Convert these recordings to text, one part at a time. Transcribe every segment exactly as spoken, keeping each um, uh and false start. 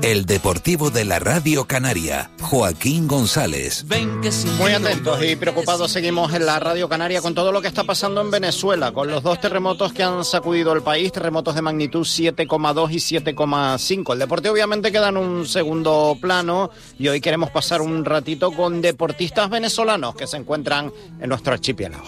El Deportivo de la Radio Canaria, Joaquín González. Muy atentos y preocupados seguimos en la Radio Canaria con todo lo que está pasando en Venezuela, con los dos terremotos que han sacudido el país, terremotos de magnitud siete coma dos y siete coma cinco. El deporte obviamente queda en un segundo plano y hoy queremos pasar un ratito con deportistas venezolanos que se encuentran en nuestro archipiélago.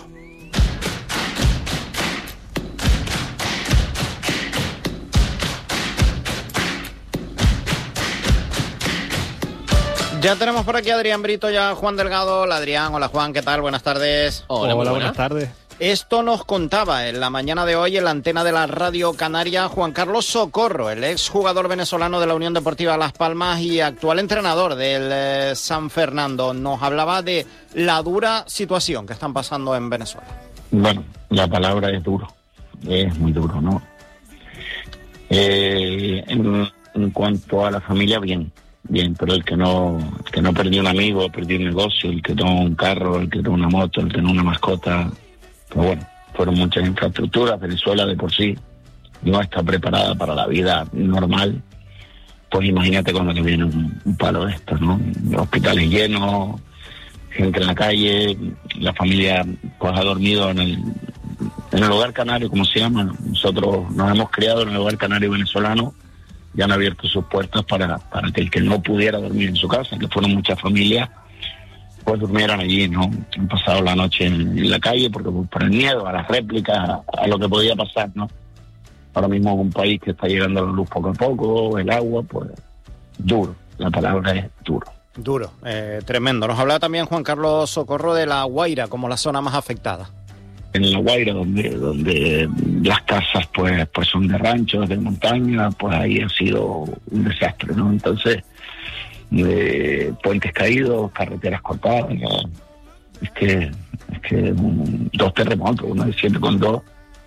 Ya tenemos por aquí a Adrián Brito y a Juan Delgado. Hola Adrián, hola Juan, ¿qué tal? Buenas tardes. Hola, hola buenas tardes. Esto nos contaba en la mañana de hoy en la antena de la Radio Canaria Juan Carlos Socorro, el ex jugador venezolano de la Unión Deportiva Las Palmas y actual entrenador del eh, San Fernando. Nos hablaba de la dura situación que están pasando en Venezuela. Bueno, la palabra es duro, es muy duro, ¿no? Eh, en, en cuanto a la familia, bien. Bien, pero el que no el que no perdió un amigo, perdió un negocio, el que tomó un carro, el que tomó una moto, el que tomó una mascota, pues bueno, fueron muchas infraestructuras. Venezuela de por sí no está preparada para la vida normal, pues imagínate cuando te viene un, un palo de estos, ¿no? Hospitales llenos, gente en la calle, la familia pues ha dormido en el, en el hogar canario, como se llama. Nosotros nos hemos criado en el hogar canario venezolano. Ya han abierto sus puertas para, para que el que no pudiera dormir en su casa, que fueron muchas familias, pues durmieran allí, ¿no? Han pasado la noche en, en la calle porque por el miedo a las réplicas, a, a lo que podía pasar, ¿no? Ahora mismo es un país que está llegando a la luz poco a poco, el agua, pues duro, la palabra es duro. Duro, eh, tremendo. Nos hablaba también Juan Carlos Socorro de La Guaira como la zona más afectada. En La Guaira, donde donde las casas pues pues son de ranchos, de montaña, pues ahí ha sido un desastre, ¿no? Entonces, eh, puentes caídos, carreteras cortadas, ¿no? es que es que um, dos terremotos, uno de siete coma dos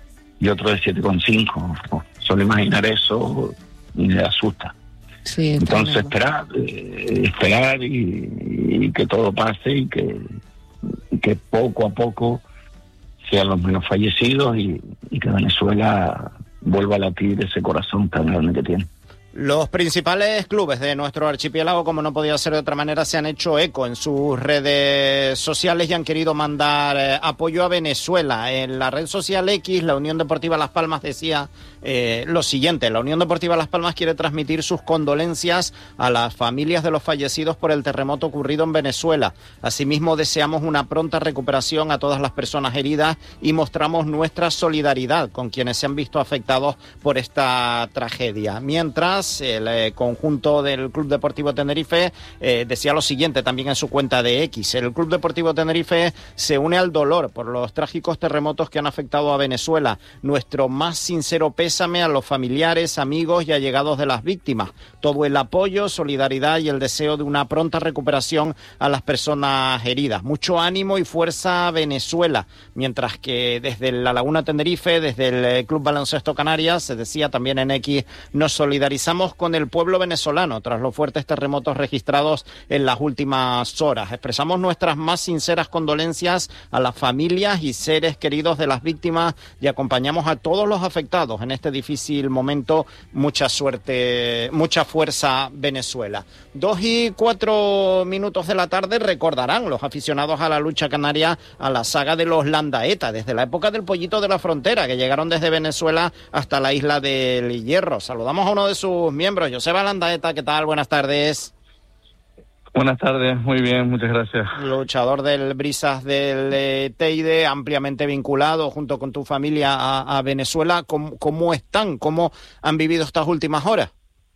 y otro de siete coma cinco. Solo imaginar eso me asusta. Sí, entonces esperar, eh, esperar y, y que todo pase y que, y que poco a poco sean los menos fallecidos y, y que Venezuela vuelva a latir ese corazón tan grande que tiene. Los principales clubes de nuestro archipiélago, como no podía ser de otra manera, se han hecho eco en sus redes sociales y han querido mandar eh, apoyo a Venezuela. En la red social X, la Unión Deportiva Las Palmas decía eh, lo siguiente: la Unión Deportiva Las Palmas quiere transmitir sus condolencias a las familias de los fallecidos por el terremoto ocurrido en Venezuela. Asimismo, deseamos una pronta recuperación a todas las personas heridas y mostramos nuestra solidaridad con quienes se han visto afectados por esta tragedia. Mientras, el eh, conjunto del Club Deportivo Tenerife eh, decía lo siguiente también en su cuenta de X: el Club Deportivo Tenerife se une al dolor por los trágicos terremotos que han afectado a Venezuela. Nuestro más sincero pésame a los familiares, amigos y allegados de las víctimas. Todo el apoyo, solidaridad y el deseo de una pronta recuperación a las personas heridas. Mucho ánimo y fuerza a Venezuela. Mientras que desde la Laguna Tenerife, desde el Club Baloncesto Canarias, se decía también en X, nos solidarizamos con el pueblo venezolano tras los fuertes terremotos registrados en las últimas horas. Expresamos nuestras más sinceras condolencias a las familias y seres queridos de las víctimas y acompañamos a todos los afectados en este difícil momento. Mucha suerte, mucha fuerza, Venezuela. Dos y cuatro minutos de la tarde. Recordarán los aficionados a la lucha canaria a la saga de los Landaeta, desde la época del Pollito de la Frontera, que llegaron desde Venezuela hasta la isla del Hierro. Saludamos a uno de sus miembros, Joseba Landaeta. ¿Qué tal? Buenas tardes. Buenas tardes, muy bien, muchas gracias. Luchador del Brisas del eh, Teide, ampliamente vinculado junto con tu familia a, a Venezuela. ¿Cómo, ¿Cómo están? ¿Cómo han vivido estas últimas horas?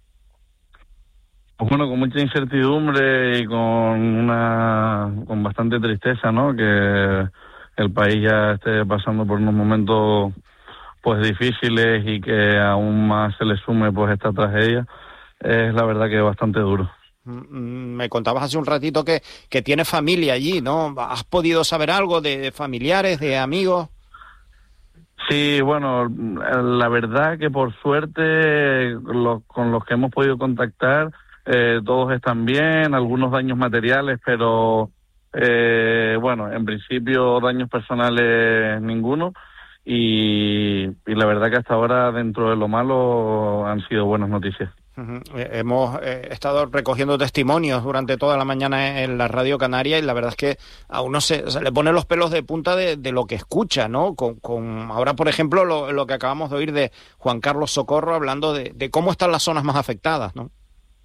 Pues bueno, con mucha incertidumbre y con una con bastante tristeza, ¿no? Que el país ya esté pasando por unos momentos pues difíciles y que aún más se le sume pues esta tragedia. Es la verdad que es bastante duro. Me contabas hace un ratito que, que tienes familia allí, ¿no? ¿Has podido saber algo de familiares, de amigos? Sí, bueno, la verdad que por suerte los, con los que hemos podido contactar, eh, todos están bien, algunos daños materiales, pero eh, bueno, en principio daños personales ninguno. Y, y la verdad que hasta ahora, dentro de lo malo, han sido buenas noticias. Uh-huh. Eh, hemos eh, estado recogiendo testimonios durante toda la mañana en la Radio Canaria y la verdad es que a uno se, se le pone los pelos de punta de, de lo que escucha, ¿no? Con, con ahora, por ejemplo, lo, lo que acabamos de oír de Juan Carlos Socorro hablando de, de cómo están las zonas más afectadas, ¿no?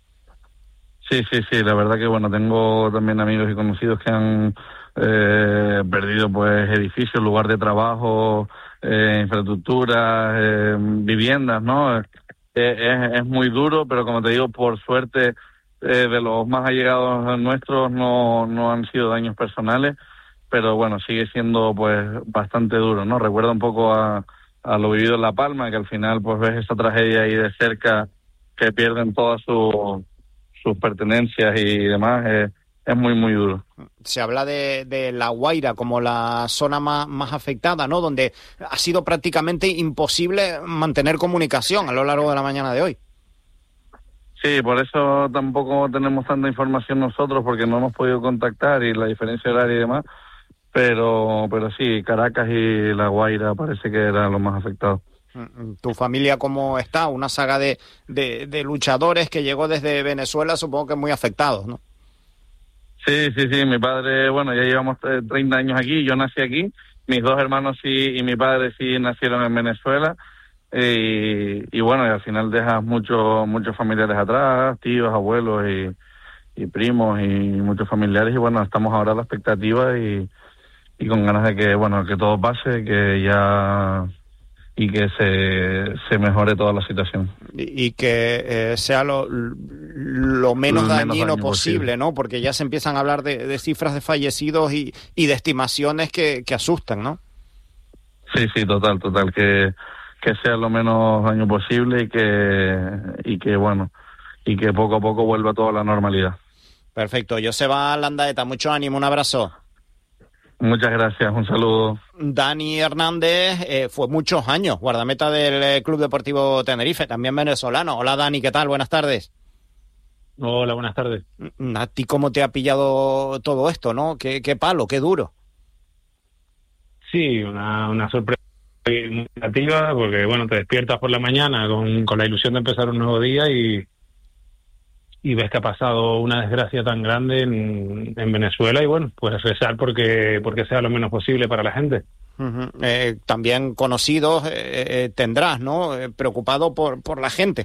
Sí, sí, sí, la verdad que bueno, tengo también amigos y conocidos que han eh, perdido pues edificios, lugar de trabajo, eh, infraestructuras, eh, viviendas, ¿no? Es, es muy duro, pero como te digo, por suerte eh, de los más allegados nuestros no, no han sido daños personales, pero bueno, sigue siendo pues bastante duro, ¿no? Recuerda un poco a, a lo vivido en La Palma, que al final pues ves esa tragedia ahí de cerca, que pierden todas su, sus pertenencias y demás, eh, es muy, muy duro. Se habla de, de La Guaira como la zona más, más afectada, ¿no? Donde ha sido prácticamente imposible mantener comunicación a lo largo de la mañana de hoy. Sí, por eso tampoco tenemos tanta información nosotros, porque no hemos podido contactar y la diferencia horaria y demás, pero, pero sí, Caracas y La Guaira parece que eran los más afectados. ¿Tu familia cómo está? Una saga de, de, de luchadores que llegó desde Venezuela, supongo que muy afectados, ¿no? Sí, sí, sí, mi padre, bueno, ya llevamos treinta años aquí, yo nací aquí, mis dos hermanos sí y mi padre sí nacieron en Venezuela, y, y bueno, y al final dejas muchos muchos familiares atrás, tíos, abuelos y, y primos y muchos familiares, y bueno, estamos ahora a la expectativa y, y con ganas de que, bueno, que todo pase, que ya... y que se, se mejore toda la situación. Y, y que eh, sea lo, lo menos lo dañino menos posible, posible, ¿no? Porque ya se empiezan a hablar de, de cifras de fallecidos y, y de estimaciones que, que asustan, ¿no? Sí, sí, total, total, que, que sea lo menos daño posible y que, y que, bueno, y que poco a poco vuelva toda la normalidad. Perfecto. Joseba Landaeta, mucho ánimo, un abrazo. Muchas gracias, un saludo. Dani Hernández eh, fue muchos años guardameta del eh, Club Deportivo Tenerife, también venezolano. Hola Dani, ¿qué tal? Buenas tardes. Hola, buenas tardes. ¿A ti cómo te ha pillado todo esto, no? Qué, qué palo, qué duro. Sí, una, una sorpresa muy negativa, porque bueno, te despiertas por la mañana con, con la ilusión de empezar un nuevo día y... y ves que ha pasado una desgracia tan grande en, en Venezuela y bueno, pues rezar porque porque sea lo menos posible para la gente. Uh-huh. Eh, también conocidos eh, eh, tendrás, ¿no? Eh, preocupado por, por la gente.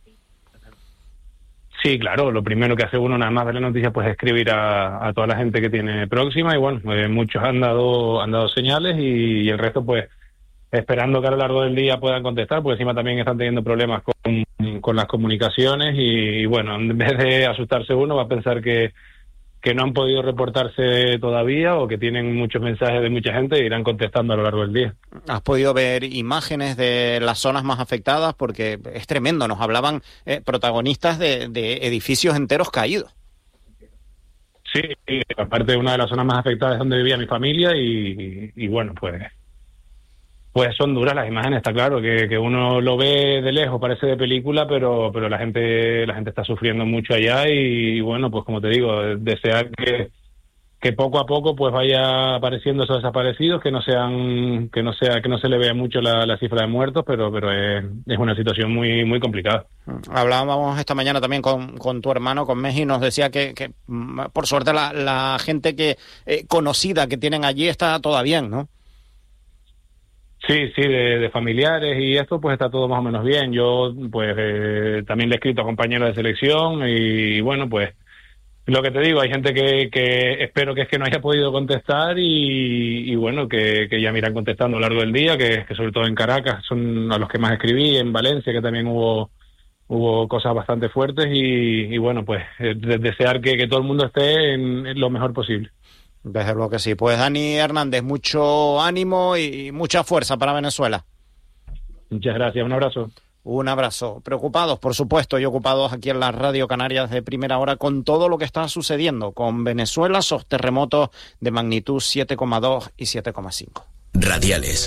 Sí, claro, lo primero que hace uno nada más ver la noticia pues es escribir a, a toda la gente que tiene próxima y bueno, eh, muchos han dado, han dado señales y, y el resto pues esperando que a lo largo del día puedan contestar, porque encima también están teniendo problemas con, con las comunicaciones y, y bueno, en vez de asustarse uno va a pensar que, que no han podido reportarse todavía o que tienen muchos mensajes de mucha gente e irán contestando a lo largo del día. ¿Has podido ver imágenes de las zonas más afectadas? Porque es tremendo, nos hablaban eh, protagonistas de, de edificios enteros caídos. Sí, aparte de una de las zonas más afectadas es donde vivía mi familia y, y, y bueno, pues... Pues son duras las imágenes, está claro, que, que uno lo ve de lejos, parece de película, pero pero la gente la gente está sufriendo mucho allá y, y bueno, pues como te digo, desear que, que poco a poco pues vaya apareciendo esos desaparecidos, que no sean que no sea que no se le vea mucho la, la cifra de muertos, pero pero es, es una situación muy muy complicada. Hablábamos esta mañana también con, con tu hermano, con Meji, y nos decía que, que por suerte la, la gente que eh, conocida que tienen allí está toda bien, ¿no? Sí, sí, de, de familiares y esto pues está todo más o menos bien. Yo pues eh, también le he escrito a compañeros de selección y bueno, pues lo que te digo, hay gente que, que espero que es que no haya podido contestar y, y bueno, que, que ya me irán contestando a lo largo del día, que, que sobre todo en Caracas son a los que más escribí, en Valencia que también hubo hubo cosas bastante fuertes y, y bueno, pues eh, desear que, que todo el mundo esté en, en lo mejor posible. Desde luego que sí. Pues Dani Hernández, mucho ánimo y mucha fuerza para Venezuela. Muchas gracias, un abrazo. Un abrazo. Preocupados, por supuesto, y ocupados aquí en la Radio Canarias de primera hora con todo lo que está sucediendo con Venezuela, esos terremotos de magnitud siete coma dos y siete coma cinco. Radiales.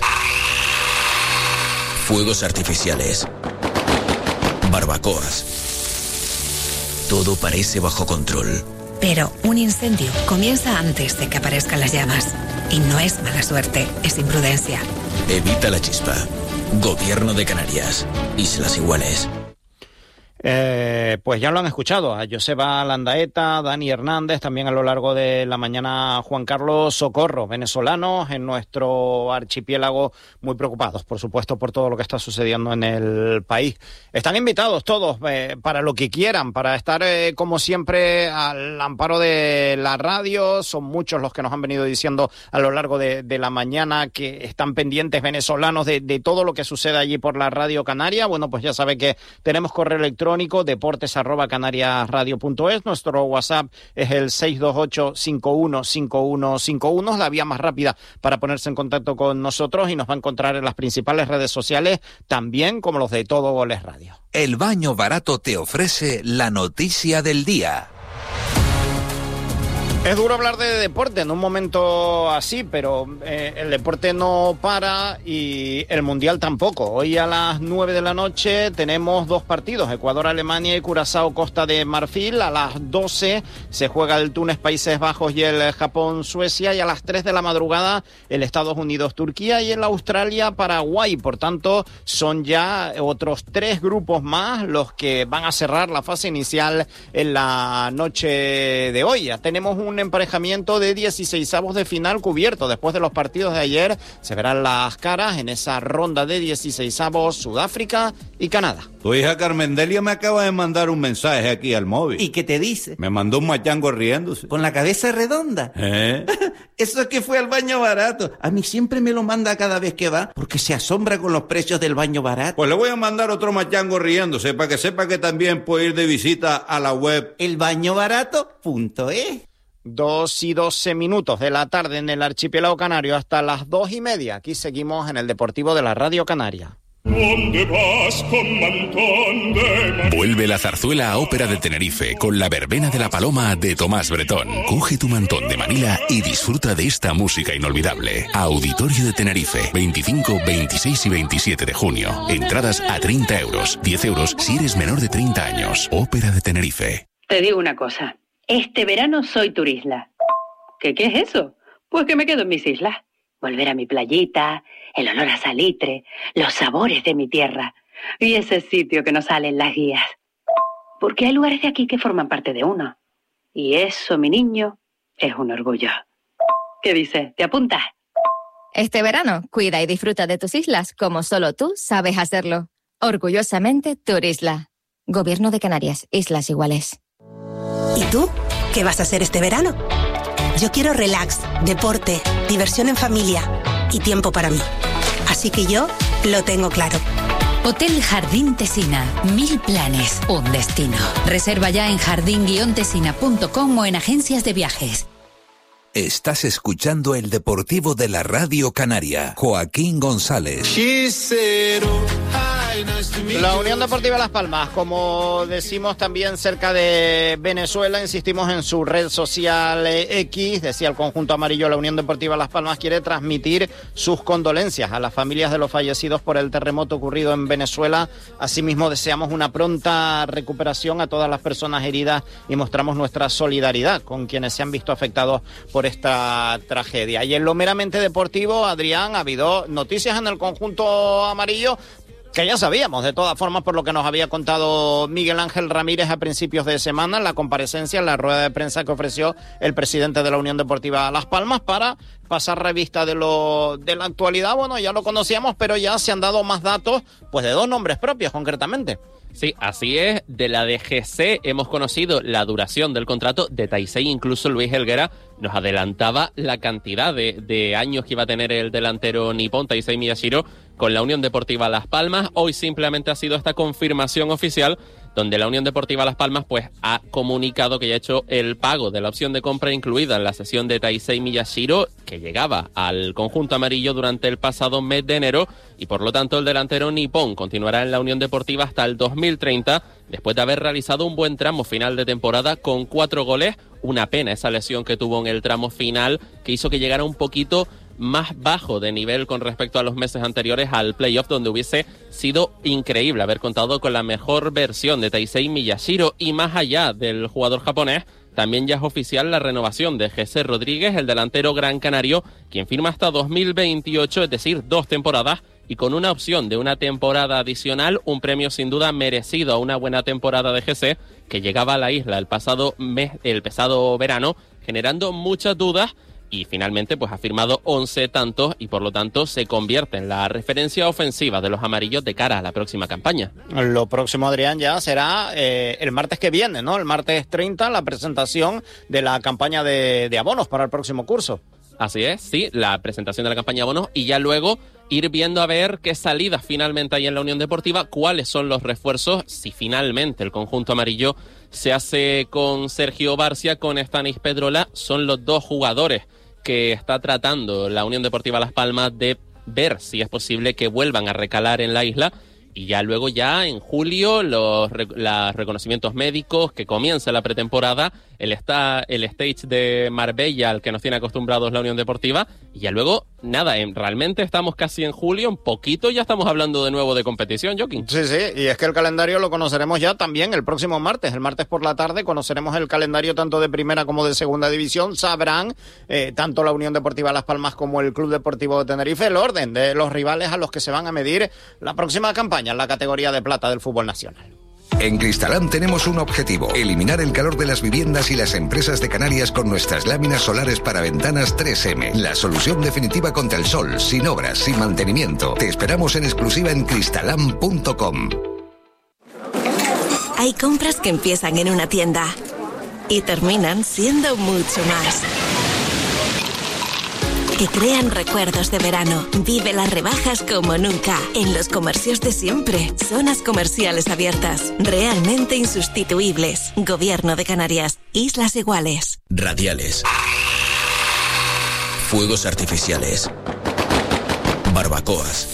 Fuegos artificiales. Barbacoas. Todo parece bajo control. Pero un incendio comienza antes de que aparezcan las llamas. Y no es mala suerte, es imprudencia. Evita la chispa. Gobierno de Canarias. Islas Iguales. Eh, pues ya lo han escuchado, a Joseba Landaeta, Dani Hernández, también a lo largo de la mañana Juan Carlos Socorro, venezolanos en nuestro archipiélago muy preocupados, por supuesto, por todo lo que está sucediendo en el país. Están invitados todos eh, para lo que quieran, para estar eh, como siempre al amparo de la radio. Son muchos los que nos han venido diciendo a lo largo de, de la mañana que están pendientes venezolanos de, de todo lo que sucede allí por la Radio Canaria. Bueno, pues ya sabe que tenemos correo electrónico deportes arroba canariasradio punto es. Nuestro WhatsApp es el seis dos ocho cinco uno cinco uno cinco uno, es la vía más rápida para ponerse en contacto con nosotros, y nos va a encontrar en las principales redes sociales, también como los de Todo Goles Radio. El Baño Barato te ofrece la noticia del día. Es duro hablar de deporte en un momento así, pero eh, el deporte no para y el Mundial tampoco. Hoy a las nueve de la noche tenemos dos partidos, Ecuador-Alemania y Curazao-Costa de Marfil. A las doce se juega el Túnez-Países Bajos y el Japón-Suecia, y a las tres de la madrugada el Estados Unidos-Turquía y el Australia-Paraguay. Por tanto, son ya otros tres grupos más los que van a cerrar la fase inicial en la noche de hoy. Ya tenemos un emparejamiento de dieciseisavos de final cubierto. Después de los partidos de ayer se verán las caras en esa ronda de dieciseisavos, Sudáfrica y Canadá. Tu hija Carmendelia me acaba de mandar un mensaje aquí al móvil. ¿Y qué te dice? Me mandó un machango riéndose. ¿Con la cabeza redonda? ¿Eh? Eso es que fue al baño barato. A mí siempre me lo manda cada vez que va, porque se asombra con los precios del baño barato. Pues le voy a mandar otro machango riéndose, para que sepa que también puede ir de visita a la web el baño barato punto es. Dos y doce minutos de la tarde en el archipiélago canario, hasta las dos y media. Aquí seguimos en el Deportivo de la Radio Canaria. Vuelve la zarzuela a Ópera de Tenerife con la verbena de la Paloma de Tomás Bretón. Coge tu mantón de Manila y disfruta de esta música inolvidable. Auditorio de Tenerife, veinticinco, veintiséis y veintisiete de junio. Entradas a treinta euros, diez euros si eres menor de treinta años. Ópera de Tenerife. Te digo una cosa. Este verano soy turisla. ¿Qué, qué es eso? Pues que me quedo en mis islas. Volver a mi playita, el olor a salitre, los sabores de mi tierra y ese sitio que nos sale en las guías. Porque hay lugares de aquí que forman parte de uno. Y eso, mi niño, es un orgullo. ¿Qué dices? ¿Te apuntas? Este verano, cuida y disfruta de tus islas como solo tú sabes hacerlo. Orgullosamente, Turisla. Gobierno de Canarias, Islas Iguales. ¿Y tú? ¿Qué vas a hacer este verano? Yo quiero relax, deporte, diversión en familia y tiempo para mí. Así que yo lo tengo claro. Hotel Jardín Tesina. Mil planes, un destino. Reserva ya en jardín guion tesina punto com o en agencias de viajes. Estás escuchando el Deportivo de la Radio Canaria. Joaquín González. La Unión Deportiva Las Palmas, como decimos también cerca de Venezuela, insistimos en su red social X, decía el conjunto amarillo, la Unión Deportiva Las Palmas quiere transmitir sus condolencias a las familias de los fallecidos por el terremoto ocurrido en Venezuela. Asimismo, deseamos una pronta recuperación a todas las personas heridas y mostramos nuestra solidaridad con quienes se han visto afectados por esta tragedia. Y en lo meramente deportivo, Adrián, ha habido noticias en el conjunto amarillo que ya sabíamos, de todas formas, por lo que nos había contado Miguel Ángel Ramírez a principios de semana en la comparecencia, en la rueda de prensa que ofreció el presidente de la Unión Deportiva Las Palmas para pasar revista de lo de la actualidad. Bueno, ya lo conocíamos, pero ya se han dado más datos, pues de dos nombres propios concretamente. Sí, así es. De la D G C hemos conocido la duración del contrato de Taisei. Incluso Luis Helguera nos adelantaba la cantidad de, de años que iba a tener el delantero nipón Taisei Miyashiro con la Unión Deportiva Las Palmas. Hoy simplemente ha sido esta confirmación oficial donde la Unión Deportiva Las Palmas pues ha comunicado que ya ha hecho el pago de la opción de compra incluida en la cesión de Taisei Miyashiro, que llegaba al conjunto amarillo durante el pasado mes de enero, y por lo tanto el delantero nipón continuará en la Unión Deportiva hasta el dos mil treinta, después de haber realizado un buen tramo final de temporada con cuatro goles. Una pena esa lesión que tuvo en el tramo final, que hizo que llegara un poquito más bajo de nivel con respecto a los meses anteriores al playoff, donde hubiese sido increíble haber contado con la mejor versión de Taisei Miyashiro. Y más allá del jugador japonés, también ya es oficial la renovación de Jesse Rodríguez, el delantero gran canario, quien firma hasta dos mil veintiocho, es decir, dos temporadas y con una opción de una temporada adicional, un premio sin duda merecido a una buena temporada de G C que llegaba a la isla el pasado mes, el pasado verano, generando muchas dudas. Y finalmente pues ha firmado once tantos y por lo tanto se convierte en la referencia ofensiva de los amarillos de cara a la próxima campaña. Lo próximo, Adrián, ya será eh, el martes que viene, ¿no? El martes treinta, la presentación de la campaña de, de abonos para el próximo curso. Así es, sí, la presentación de la campaña de abonos y ya luego ir viendo a ver qué salidas finalmente hay en la Unión Deportiva, cuáles son los refuerzos, si finalmente el conjunto amarillo se hace con Sergio Barcia, con Stanis Pedrola, son los dos jugadores que está tratando la Unión Deportiva Las Palmas de ver si es posible que vuelvan a recalar en la isla. Y ya luego ya en julio los, los reconocimientos médicos, que comienza la pretemporada, el, está, el stage de Marbella al que nos tiene acostumbrados la Unión Deportiva, y ya luego, nada, en, realmente estamos casi en julio, un poquito ya estamos hablando de nuevo de competición, Joaquín. Sí, sí, y es que el calendario lo conoceremos ya también el próximo martes, el martes por la tarde conoceremos el calendario tanto de primera como de segunda división, sabrán eh, tanto la Unión Deportiva Las Palmas como el Club Deportivo de Tenerife el orden de los rivales a los que se van a medir la próxima campaña en la categoría de plata del fútbol nacional. En Cristalam tenemos un objetivo: eliminar el calor de las viviendas y las empresas de Canarias con nuestras láminas solares para ventanas tres eme. La solución definitiva contra el sol, sin obras, sin mantenimiento. Te esperamos en exclusiva en cristalam punto com. Hay compras que empiezan en una tienda y terminan siendo mucho más, que crean recuerdos de verano. Vive las rebajas como nunca en los comercios de siempre. Zonas comerciales abiertas, realmente insustituibles. Gobierno de Canarias, Islas Iguales. Radiales, fuegos artificiales, barbacoas.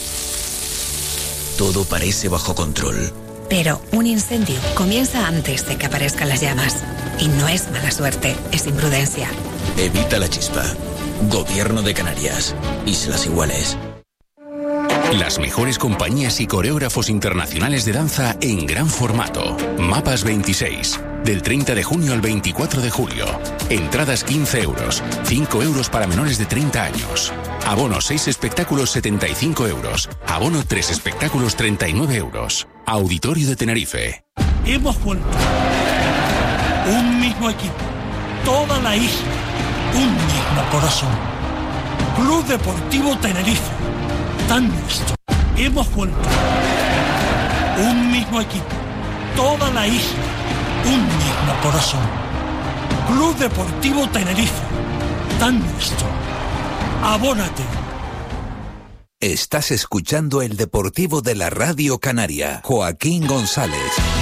Todo parece bajo control. Pero un incendio comienza antes de que aparezcan las llamas. Y no es mala suerte, es imprudencia. Evita la chispa. Gobierno de Canarias, Islas Iguales. Las mejores compañías y coreógrafos internacionales de danza en gran formato. Mapas veintiséis. Del treinta de junio al veinticuatro de julio. Entradas quince euros. cinco euros para menores de treinta años. Abono seis espectáculos setenta y cinco euros. Abono tres espectáculos treinta y nueve euros. Auditorio de Tenerife. Hemos vuelto. Un mismo equipo. Toda la isla. Un mismo corazón. Club Deportivo Tenerife. Tan nuestro. Hemos vuelto. Un mismo equipo. Toda la isla. Un mismo corazón. Club Deportivo Tenerife. Tan nuestro. Abónate. Estás escuchando el Deportivo de la Radio Canaria. Joaquín González.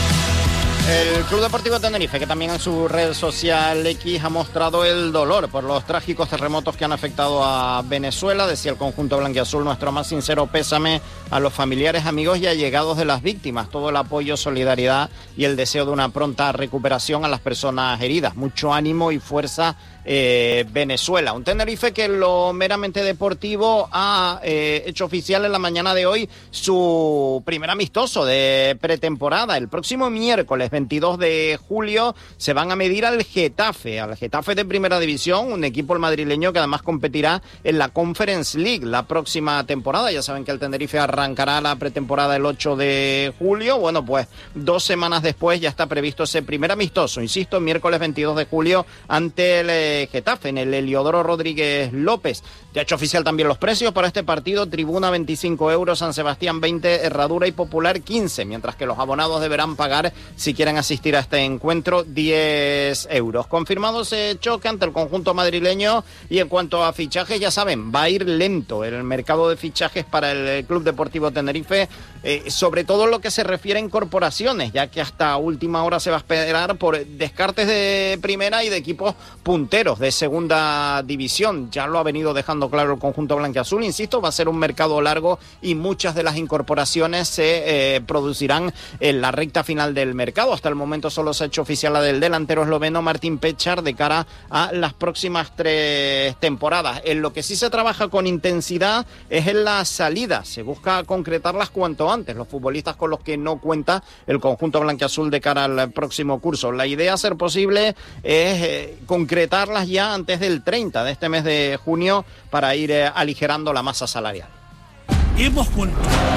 El Club Deportivo Tenerife, que también en su red social X ha mostrado el dolor por los trágicos terremotos que han afectado a Venezuela. Decía el conjunto blanquiazul: nuestro más sincero pésame a los familiares, amigos y allegados de las víctimas. Todo el apoyo, solidaridad y el deseo de una pronta recuperación a las personas heridas. Mucho ánimo y fuerza, eh, Venezuela. Un Tenerife que en lo meramente deportivo ha eh, hecho oficial en la mañana de hoy su primer amistoso de pretemporada. El próximo miércoles veintidós de julio se van a medir al Getafe, al Getafe de Primera División, un equipo el madrileño que además competirá en la Conference League la próxima temporada. Ya saben que el Tenerife arrancará la pretemporada el ocho de julio. Bueno, pues dos semanas después ya está previsto ese primer amistoso, insisto, miércoles veintidós de julio ante el Getafe en el Heliodoro Rodríguez López. Ya ha hecho oficial también los precios para este partido: Tribuna veinticinco euros, San Sebastián veinte, Herradura y Popular quince, mientras que los abonados deberán pagar, si quieren asistir a este encuentro, diez euros. Confirmado ese choque ante el conjunto madrileño. Y en cuanto a fichajes, ya saben, va a ir lento el mercado de fichajes para el Club Deportivo Tenerife, eh, sobre todo en lo que se refiere a incorporaciones, ya que hasta última hora se va a esperar por descartes de primera y de equipos punteros de segunda división. Ya lo ha venido dejando claro el conjunto blanquiazul. Insisto, va a ser un mercado largo y muchas de las incorporaciones se eh, producirán en la recta final del mercado. Hasta el momento solo se ha hecho oficial la del delantero esloveno Martin Pechar de cara a las próximas tres temporadas. En lo que sí se trabaja con intensidad es en la salida. Se busca concretarlas cuanto antes, los futbolistas con los que no cuenta el conjunto blanquiazul de cara al próximo curso. La idea, a ser posible, es eh, concretarlas ya antes del treinta de este mes de junio para ir eh, aligerando la masa salarial. hemos vuelto.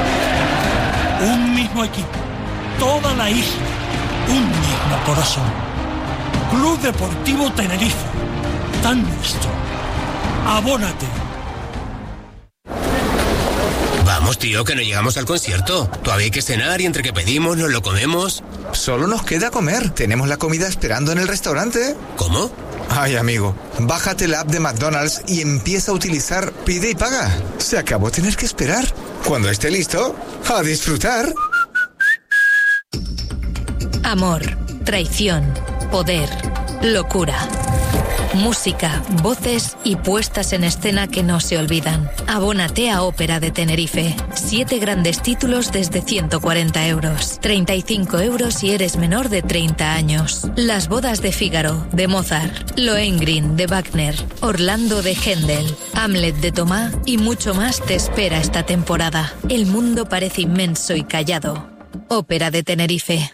Un mismo equipo, toda la isla, un mismo corazón. Club Deportivo Tenerife, tan nuestro. Abónate. Vamos, tío, que no llegamos al concierto. Todavía hay que cenar y entre que pedimos nos lo comemos. Solo nos queda comer. Tenemos la comida esperando en el restaurante. ¿Cómo? Ay, amigo, bájate la app de McDonald's y empieza a utilizar Pide y Paga. Se acabó tener que esperar. Cuando esté listo, a disfrutar. Amor, traición, poder, locura. Música, voces y puestas en escena que no se olvidan. Abónate a Ópera de Tenerife. Siete grandes títulos desde ciento cuarenta euros. treinta y cinco euros si eres menor de treinta años. Las bodas de Fígaro, de Mozart. Lohengrin, de Wagner. Orlando, de Händel. Hamlet, de Tomá y mucho más te espera esta temporada. El mundo parece inmenso y callado. Ópera de Tenerife.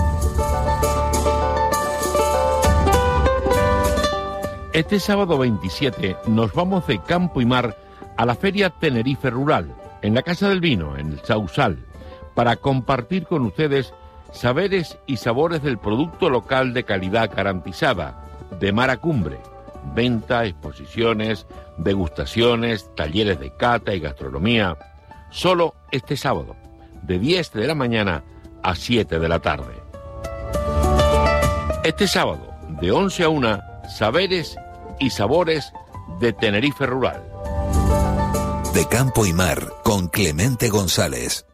Este sábado veintisiete nos vamos de campo y mar a la Feria Tenerife Rural, en la Casa del Vino, en el Sausal, para compartir con ustedes saberes y sabores del producto local de calidad garantizada, de mar a cumbre, venta, exposiciones, degustaciones, talleres de cata y gastronomía, solo este sábado, de diez de la mañana a siete de la tarde. Este sábado, de once a una, saberes y sabores de Tenerife Rural. De campo y mar, con Clemente González.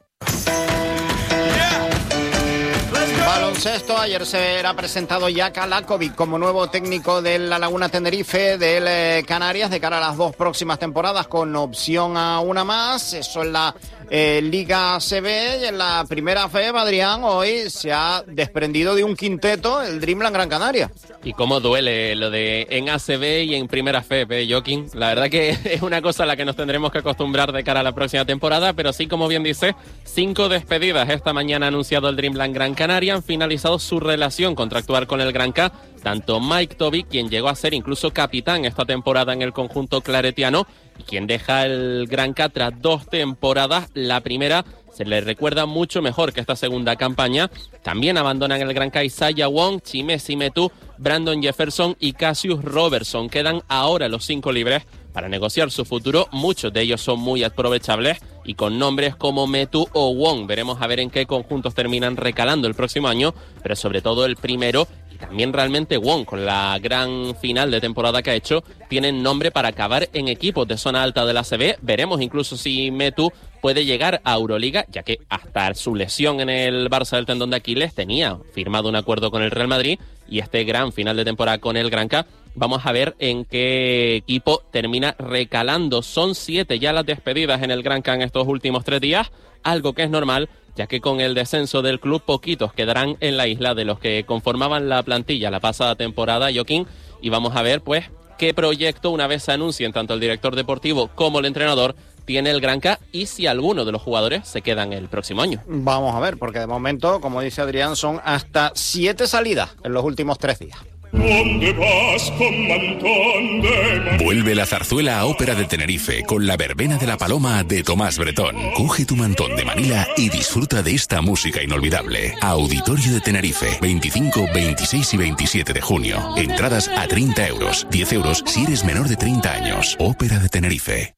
Baloncesto, ayer se era presentado Jaka Lakovic como nuevo técnico de la Laguna Tenerife del eh, Canarias de cara a las dos próximas temporadas con opción a una más. Eso en la eh, Liga A C B y en la Primera F E B, Adrián, hoy se ha desprendido de un quinteto el Dreamland Gran Canaria. Y cómo duele lo de en A C B y en Primera F E B, ¿eh, Joaquín? La verdad que es una cosa a la que nos tendremos que acostumbrar de cara a la próxima temporada, pero sí, como bien dice, cinco despedidas. Esta mañana ha anunciado el Dreamland Gran Canaria, han finalizado su relación contractual con el Gran K, tanto Mike Toby, quien llegó a ser incluso capitán esta temporada en el conjunto claretiano, y quien deja el Gran K tras dos temporadas. La primera se le recuerda mucho mejor que esta segunda campaña. También abandonan el Gran K Isaiah Wong, Chimesi Metu, Brandon Jefferson y Cassius Robertson. Quedan ahora los cinco libres para negociar su futuro. Muchos de ellos son muy aprovechables y con nombres como Metu o Wong. Veremos a ver en qué conjuntos terminan recalando el próximo año, pero sobre todo el primero. También realmente Wong, con la gran final de temporada que ha hecho, tienen nombre para acabar en equipos de zona alta de la A C B. Veremos incluso si Metu puede llegar a Euroliga, ya que hasta su lesión en el Barça del tendón de Aquiles tenía firmado un acuerdo con el Real Madrid, y este gran final de temporada con el Gran K, vamos a ver en qué equipo termina recalando. Son siete ya las despedidas en el Gran K en estos últimos tres días, algo que es normal, ya que con el descenso del club poquitos quedarán en la isla de los que conformaban la plantilla la pasada temporada, Joaquín, y vamos a ver pues qué proyecto, una vez se anuncien tanto el director deportivo como el entrenador, tiene el Gran K y si alguno de los jugadores se quedan el próximo año. Vamos a ver, porque de momento, como dice Adrián, son hasta siete salidas en los últimos tres días. ¿Dónde vas con mantón de... Vuelve la zarzuela a Ópera de Tenerife con la verbena de la Paloma de Tomás Bretón. Coge tu mantón de Manila y disfruta de esta música inolvidable. Auditorio de Tenerife, veinticinco, veintiséis y veintisiete de junio. Entradas a treinta euros, diez euros si eres menor de treinta años. Ópera de Tenerife.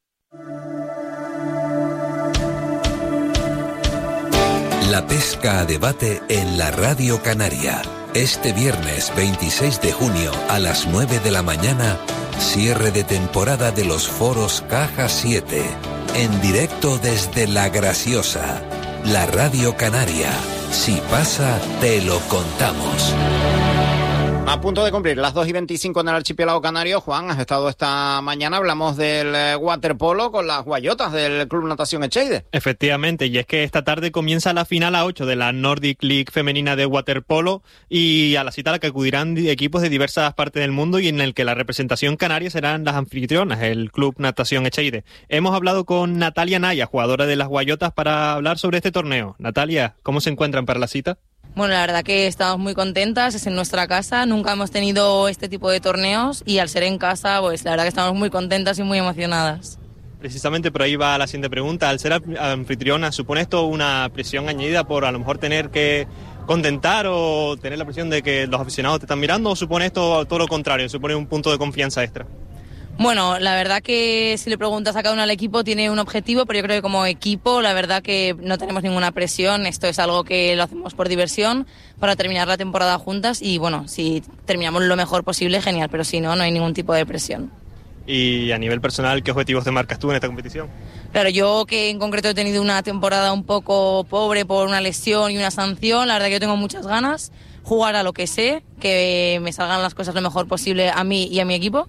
La pesca a debate en la Radio Canaria. Este viernes veintiséis de junio a las nueve de la mañana, cierre de temporada de los foros Caja siete. En directo desde La Graciosa. La Radio Canaria. Si pasa, te lo contamos. A punto de cumplir las dos y veinticinco en el archipiélago canario. Juan, has estado esta mañana, hablamos del eh, waterpolo con las guayotas del Club Natación Echeide. Efectivamente, y es que esta tarde comienza la final a ocho de la Nordic League femenina de waterpolo, y a la cita a la que acudirán equipos de diversas partes del mundo y en el que la representación canaria serán las anfitrionas, el Club Natación Echeide. Hemos hablado con Natalia Naya, jugadora de las guayotas, para hablar sobre este torneo. Natalia, ¿cómo se encuentran para la cita? Bueno, la verdad que estamos muy contentas, es en nuestra casa, nunca hemos tenido este tipo de torneos y al ser en casa, pues la verdad que estamos muy contentas y muy emocionadas. Precisamente por ahí va la siguiente pregunta. Al ser anfitriona, ¿supone esto una presión añadida por a lo mejor tener que contentar o tener la presión de que los aficionados te están mirando, o supone esto todo lo contrario, supone un punto de confianza extra? Bueno, la verdad que si le preguntas a cada uno del equipo tiene un objetivo, pero yo creo que como equipo la verdad que no tenemos ninguna presión. Esto es algo que lo hacemos por diversión, para terminar la temporada juntas, y bueno, si terminamos lo mejor posible, genial, pero si no, no hay ningún tipo de presión. Y a nivel personal, ¿qué objetivos te marcas tú en esta competición? Claro, yo que en concreto he tenido una temporada un poco pobre por una lesión y una sanción, la verdad que yo tengo muchas ganas, jugar a lo que sé, que me salgan las cosas lo mejor posible a mí y a mi equipo,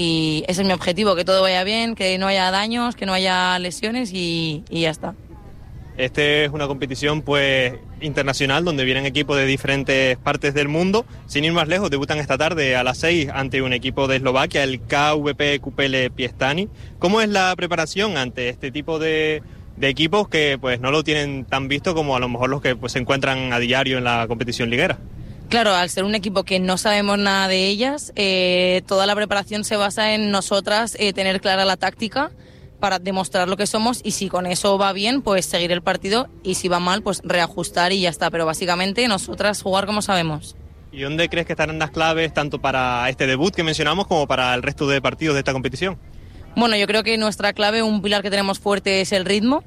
y ese es mi objetivo, que todo vaya bien, que no haya daños, que no haya lesiones y, y ya está. Este es una competición pues internacional donde vienen equipos de diferentes partes del mundo. Sin ir más lejos, debutan esta tarde a las seis ante un equipo de Eslovaquia, el K V P Kupele Piestani. ¿Cómo es la preparación ante este tipo de, de equipos que pues no lo tienen tan visto como a lo mejor los que pues se encuentran a diario en la competición liguera? Claro, al ser un equipo que no sabemos nada de ellas, eh, toda la preparación se basa en nosotras eh, tener clara la táctica para demostrar lo que somos, y si con eso va bien, pues seguir el partido, y si va mal, pues reajustar y ya está. Pero básicamente nosotras jugar como sabemos. ¿Y dónde crees que estarán las claves tanto para este debut que mencionamos como para el resto de partidos de esta competición? Bueno, yo creo que nuestra clave, un pilar que tenemos fuerte, es el ritmo,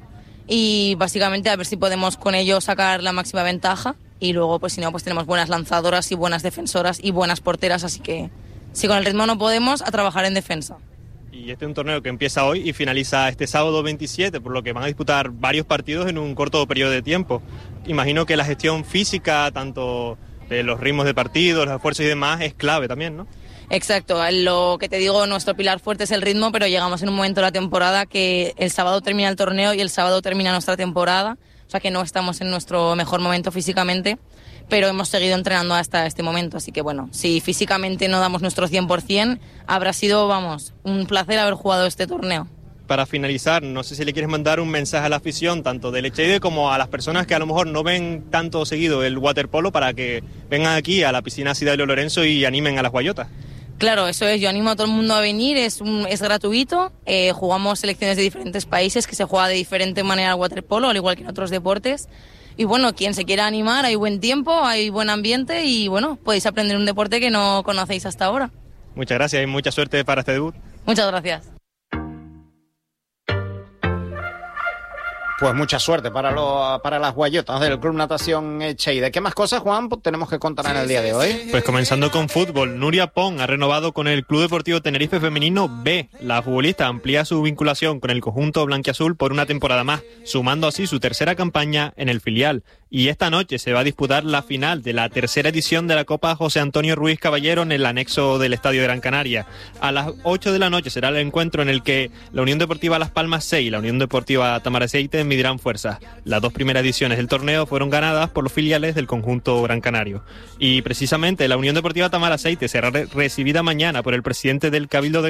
y básicamente a ver si podemos con ello sacar la máxima ventaja, y luego pues si no, pues tenemos buenas lanzadoras y buenas defensoras y buenas porteras, así que si con el ritmo no podemos, a trabajar en defensa. Y este es un torneo que empieza hoy y finaliza este sábado veintisiete, por lo que van a disputar varios partidos en un corto periodo de tiempo. Imagino que la gestión física, tanto de los ritmos de partido, los esfuerzos y demás, es clave también, ¿no? Exacto, lo que te digo, nuestro pilar fuerte es el ritmo, pero llegamos en un momento de la temporada que el sábado termina el torneo y el sábado termina nuestra temporada, o sea que no estamos en nuestro mejor momento físicamente, pero hemos seguido entrenando hasta este momento, así que bueno, si físicamente no damos nuestro cien por ciento, habrá sido, vamos, un placer haber jugado este torneo. Para finalizar, no sé si le quieres mandar un mensaje a la afición, tanto del Echeide como a las personas que a lo mejor no ven tanto seguido el waterpolo, para que vengan aquí a la piscina Ciudadelo Lorenzo y animen a las guayotas. Claro, eso es, yo animo a todo el mundo a venir, es, un, es gratuito, eh, jugamos selecciones de diferentes países, que se juega de diferente manera el waterpolo, al igual que en otros deportes. Y bueno, quien se quiera animar, hay buen tiempo, hay buen ambiente y bueno, podéis aprender un deporte que no conocéis hasta ahora. Muchas gracias y mucha suerte para este debut. Muchas gracias. Pues mucha suerte para, lo, para las guayotas del Club Natación Echeide. ¿Qué más cosas, Juan, pues tenemos que contar en el día de hoy? Pues comenzando con fútbol, Nuria Pon ha renovado con el Club Deportivo Tenerife Femenino B. La futbolista amplía su vinculación con el conjunto blanquiazul por una temporada más, sumando así su tercera campaña en el filial. Y esta noche se va a disputar la final de la tercera edición de la Copa José Antonio Ruiz Caballero en el anexo del Estadio de Gran Canaria. A las ocho de la noche será el encuentro en el que la Unión Deportiva Las Palmas seis y la Unión Deportiva Tamaraceite medirán fuerzas. Las dos primeras ediciones del torneo fueron ganadas por los filiales del conjunto gran canario. Y precisamente la Unión Deportiva Tamaraceite será re- recibida mañana por el presidente del Cabildo de